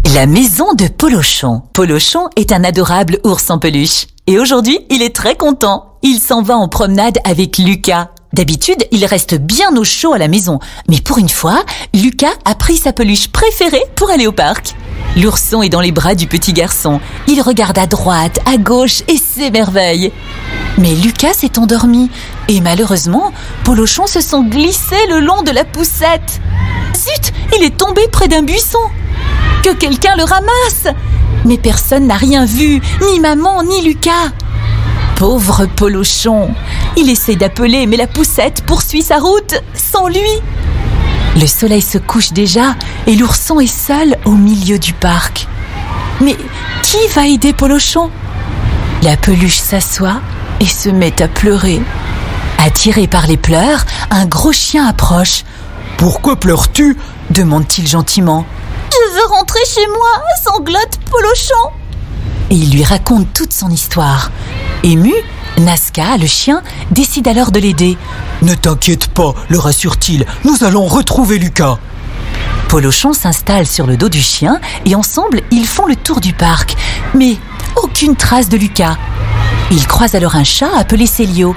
La maison de Polochon. Polochon est un adorable ours en peluche. Et aujourd'hui, il est très content. Il s'en va en promenade avec Lucas. D'habitude, il reste bien au chaud à la maison. Mais pour une fois, Lucas a pris sa peluche préférée pour aller au parc. L'ourson est dans les bras du petit garçon. Il regarde à droite, à gauche et s'émerveille. Mais Lucas s'est endormi. Et malheureusement, Polochon se sont glissés le long de la poussette. Zut, il est tombé près d'un buisson. Que quelqu'un le ramasse! Mais personne n'a rien vu, ni maman, ni Lucas. Pauvre Polochon! Il essaie d'appeler, mais la poussette poursuit sa route sans lui. Le soleil se couche déjà et l'ourson est seul au milieu du parc. Mais qui va aider Polochon? La peluche s'assoit et se met à pleurer. Attiré par les pleurs, un gros chien approche. « Pourquoi pleures-tu » demande-t-il gentiment. « Je veux rentrer chez moi » sanglote Polochon. Et il lui raconte toute son histoire. Ému, Nazca, le chien, décide alors de l'aider. « Ne t'inquiète pas, le rassure-t-il, nous allons retrouver Lucas. » Polochon s'installe sur le dos du chien et ensemble, ils font le tour du parc. Mais aucune trace de Lucas. Ils croisent alors un chat appelé Célio.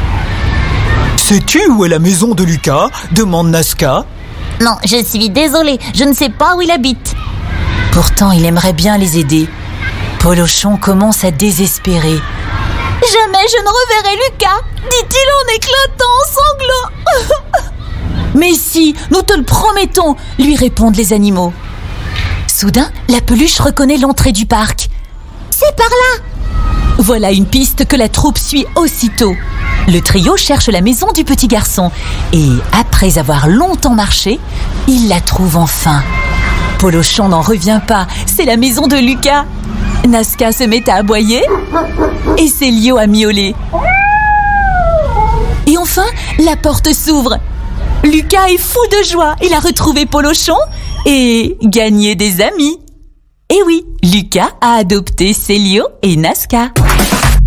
« Sais-tu où est la maison de Lucas » demande Nazca. « Non, je suis désolée, je ne sais pas où il habite. » Pourtant, il aimerait bien les aider. Polochon commence à désespérer. « Jamais je ne reverrai Lucas » dit-il en éclatant en sanglots. « Mais si, nous te le promettons » lui répondent les animaux. Soudain, la peluche reconnaît l'entrée du parc. « C'est par là !» Voilà une piste que la troupe suit aussitôt. Le trio cherche la maison du petit garçon et, après avoir longtemps marché, il la trouve enfin. Polochon n'en revient pas, c'est la maison de Lucas. Nazca se met à aboyer et Célio à miauler. Et enfin, la porte s'ouvre. Lucas est fou de joie, il a retrouvé Polochon et gagné des amis. Et oui, Lucas a adopté Célio et Nazca.